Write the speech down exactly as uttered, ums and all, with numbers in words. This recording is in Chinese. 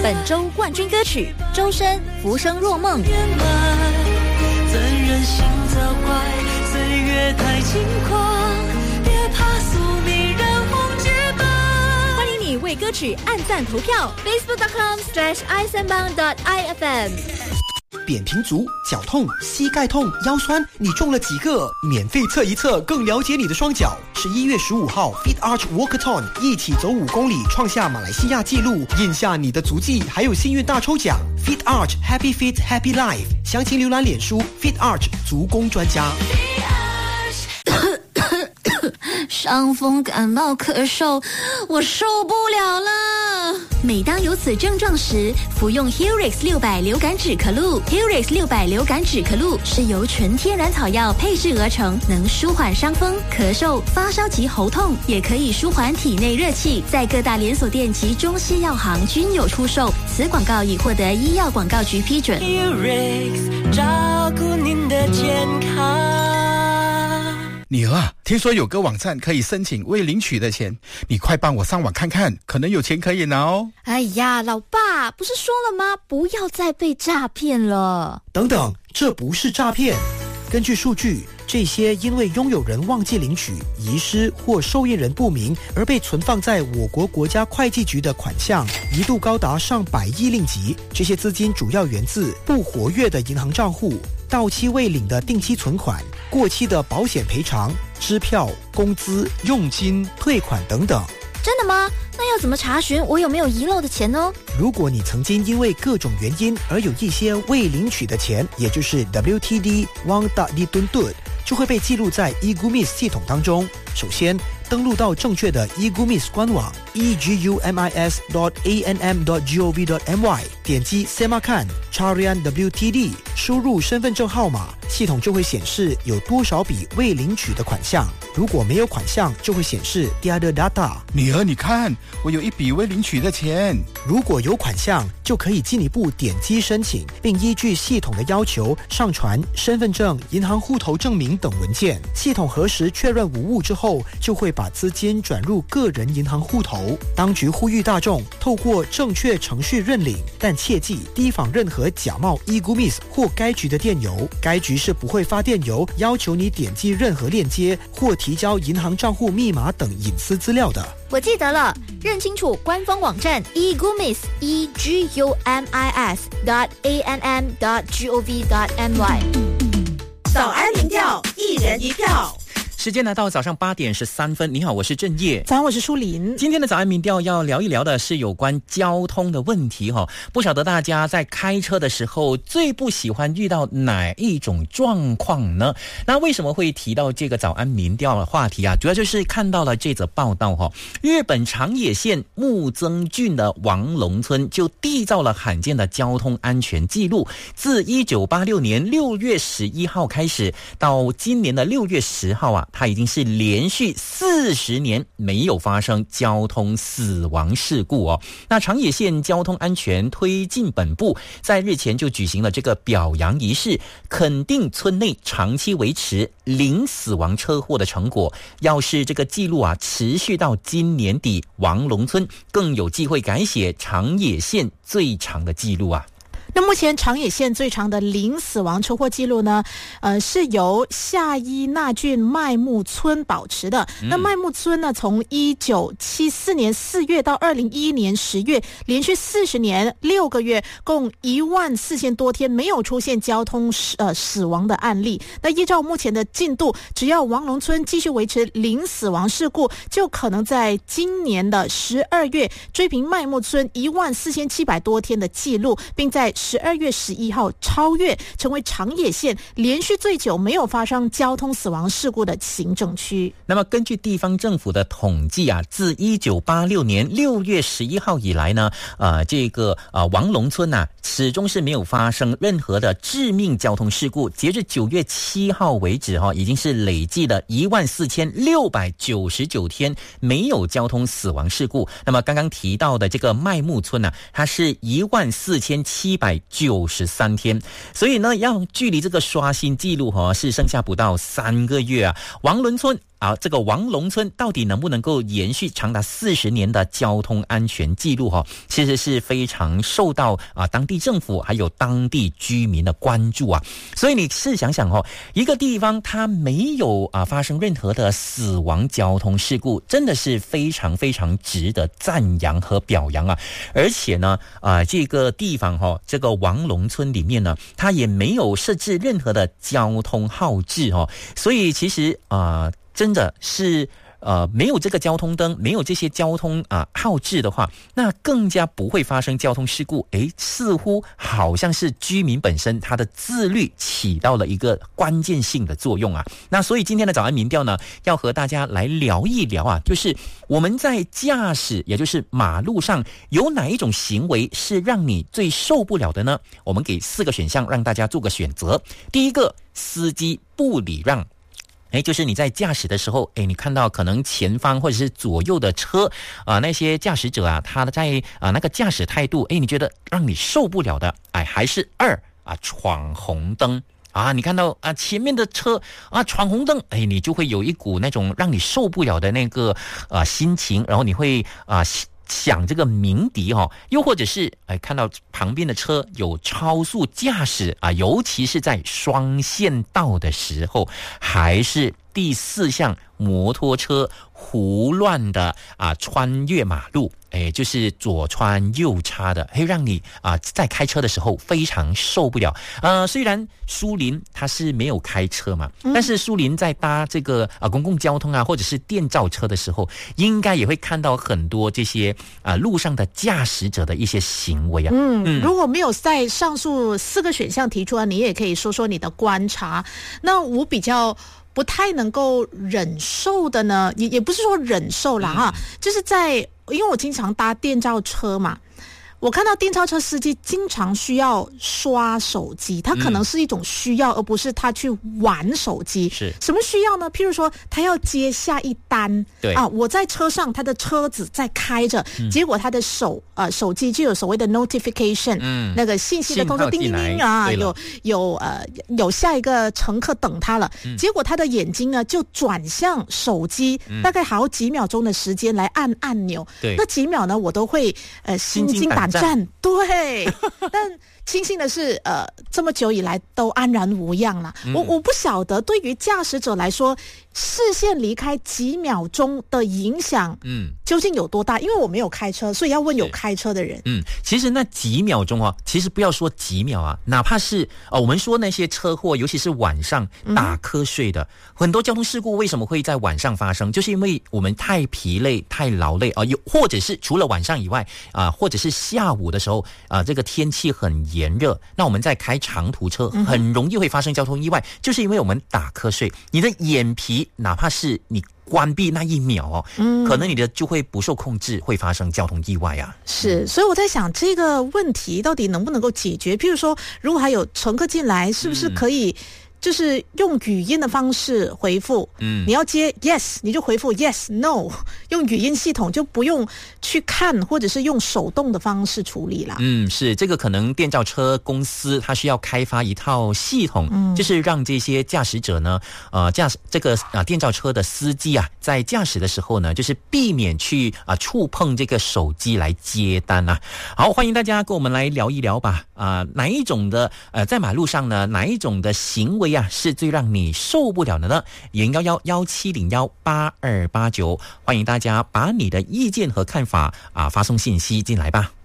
本周冠军歌曲周深《浮生若梦》。 怎忍心责怪岁月太轻狂，别怕宿命人红结伴。 欢迎你为歌曲按赞投票 facebook dot com slash i sembang dot i f m。 扁平足、脚痛、膝盖痛、腰酸，你中了几个？免费测一测，更了解你的双脚。十一月十五号 Fit Arch Walkathon 一起走五公里，创下马来西亚纪录，印下你的足迹，还有幸运大抽奖。Fit Arch Happy Fit Happy Life， 详情浏览脸书 Fit Arch 足工专家。 伤风感冒咳嗽，我受不了了。每当有此症状时，服用 Helix 六百流感止咳露。Helix 六百流感止咳露是由纯天然草药配制而成，能舒缓伤风、咳嗽、发烧及喉痛，也可以舒缓体内热气。在各大连锁店及中西药行均有出售。此广告已获得医药广告局批准。 Helix 照顾您的健康。 女儿啊，听说有个网站可以申请未领取的钱，你快帮我上网看看，可能有钱可以拿哦。 哎呀，老爸，不是说了吗？不要再被诈骗了。 等等，这不是诈骗。根据数据，这些因为拥有人忘记领取、遗失或受益人不明而被存放在我国国家会计局的款项，一度高达上百亿令吉。这些资金主要源自不活跃的银行账户、到期未领的定期存款、过期的保险赔偿、支票、工资、佣金、退款等等。 真的吗？那要怎么查询我有没有遗漏的钱呢？ 如果你曾经因为各种原因而有一些未领取的钱，也就是 W T D Wang Tak Dituntut， 就会被记录在 e-Gumis 系统当中。首先，登录到正确的 e-Gumis 官网 e g u m i s dot a n m dot gov dot m y， 点击 Semakan Carian W T D， 输入身份证号码，系统就会显示有多少笔未领取的款项。如果没有款项，就会显示 Tiada data。 女儿，你看，我有一笔未领取的钱。 如果有款项，就可以进一步点击申请，并依据系统的要求上传身份证、银行户头证明等文件。系统核实确认无误之后，就会把资金转入个人银行户头。当局呼吁大众透过正确程序认领，但切记提防任何假冒 e-Gumis 或该局的电邮。该局是不会发电邮要求你点击任何链接或提交银行账户密码等隐私资料的。 我记得了，认清楚官方网站 e-Gumis e g u m i s dot a n m dot gov dot m y。 早安民调，一人一票。 时间来到早上八点十三分。你好，我是郑业。 早安，我是舒林。 今天的早安民调要聊一聊的是有关交通的问题哈。不晓得大家在开车的时候最不喜欢遇到哪一种状况呢？那为什么会提到这个早安民调的话题啊？主要就是看到了这则报道哈，日本长野县木曾郡的王龙村就缔造了罕见的交通安全记录。自一九八六年六月十一号开始，到今年的六月十号啊。它已经是连续四十年没有发生交通死亡事故哦。那长野县交通安全推进本部在日前就举行了这个表扬仪式，肯定村内长期维持零死亡车祸的成果。要是这个记录啊持续到今年底，王龙村更有机会改写长野县最长的记录啊。 那目前长野县最长的零死亡车祸记录呢，呃，是由下伊那郡麦木村保持的。嗯、那麦木村呢，从一九七四年四月到二零一一年十月，连续四十年六个月，共一万四千多天没有出现交通呃死亡的案例。那依照目前的进度，只要王龙村继续维持零死亡事故，就可能在今年的十二月追平麦木村一万四千七百多天的记录，并在十二月十一号超越，成为长野县连续最久没有发生交通死亡事故的行政区。 那么根据地方政府的统计啊，自一九八六年六月十一号以来呢，呃，这个呃王龙村啊，始终是没有发生任何的致命交通事故。截至九月七号为止哈、哦，已经是累计了一万四千六百九十九天没有交通死亡事故。那么刚刚提到的这个麦木村啊，它是一万四千七百九十三天，所以呢，要距离这个刷新记录哈、哦，是剩下不到三个月啊。王龙村啊，这个王龙村到底能不能够延续长达四十年的交通安全记录哈，其实是非常受到啊当地政府还有当地居民的关注啊。所以你试想想哦，一个地方它没有啊发生任何的死亡交通事故，真的是非常非常值得赞扬和表扬啊。而且呢啊这个地方哈、哦，这个王龙村里面呢，它也没有设置任何的交通号志哦，所以其实啊、呃、真的是呃，没有这个交通灯，没有这些交通啊、呃、号志的话，那更加不会发生交通事故。诶，似乎好像是居民本身他的自律起到了一个关键性的作用啊。那所以今天的早安民调呢，要和大家来聊一聊啊，就是我们在驾驶，也就是马路上有哪一种行为是让你最受不了的呢？我们给四个选项让大家做个选择。第一个，司机不礼让。哎，就是你在驾驶的时候，哎，你看到可能前方或者是左右的车啊、呃，那些驾驶者啊，他在啊、呃、那个驾驶态度，哎，你觉得让你受不了的，哎，还是二啊闯红灯啊，你看到啊前面的车啊闯红灯，哎，你就会有一股那种让你受不了的那个啊、呃、心情，然后你会啊。想这个鸣笛哈、哦，又或者是哎看到旁边的车有超速驾驶啊，尤其是在双线道的时候，还是第四项摩托车胡乱的啊穿越马路，哎，就是左穿右插的，会让你啊在开车的时候非常受不了。呃，虽然苏林他是没有开车嘛，嗯、但是苏林在搭这个啊公共交通啊或者是电召车的时候，应该也会看到很多这些啊路上的驾驶者的一些行为啊。 嗯，嗯如果没有在上述四个选项提出啊，你也可以说说你的观察。那我比较不太能够忍受的呢，也也不是说忍受啦哈、嗯，就是在因为我经常搭电召车嘛，我看到电召车司机经常需要刷手机，他可能是一种需要，嗯、而不是他去玩手机。是什么需要呢？譬如说，他要接下一单，对啊，我在车上，他的车子在开着，嗯、结果他的手呃手机就有所谓的 notification，嗯，那个信息的通知，叮叮叮啊，有有呃有下一个乘客等他了，嗯、结果他的眼睛呢就转向手机，嗯、大概还有几秒钟的时间来按按钮，对，那几秒呢，我都会呃心惊胆战，对，但庆幸的是，呃，这么久以来都安然无恙了。嗯、我我不晓得对于驾驶者来说，视线离开几秒钟的影响，嗯，究竟有多大？因为我没有开车，所以要问有开车的人。 嗯，其实那几秒钟啊，其实不要说几秒啊，哪怕是呃，我们说那些车祸，尤其是晚上打瞌睡的，嗯、很多交通事故为什么会在晚上发生？就是因为我们太疲累、太劳累啊，有、呃、或者是除了晚上以外啊、呃，或者是下午的时候啊、呃，这个天气很炎热，那我们在开长途车很容易会发生交通意外，嗯、就是因为我们打瞌睡，你的眼皮哪怕是你关闭那一秒哦，嗯，可能你的就会不受控制，会发生交通意外啊。 是，所以我在想这个问题到底能不能够解决？譬如说，如果还有乘客进来，是不是可以？就是用语音的方式回复，嗯，你要接 yes 你就回复 yes no， 用语音系统就不用去看或者是用手动的方式处理啦。 嗯，是这个可能电召车公司它需要开发一套系统，嗯，就是让这些驾驶者呢，呃，驾驶这个啊电召车的司机啊，在驾驶的时候呢，就是避免去啊触碰这个手机来接单啊。好，欢迎大家跟我们来聊一聊吧。啊、呃，哪一种的呃在马路上呢，哪一种的行为啊是最让你受不了的呢？零幺幺幺七零幺八二八九，欢迎大家把你的意见和看法啊发送信息进来吧。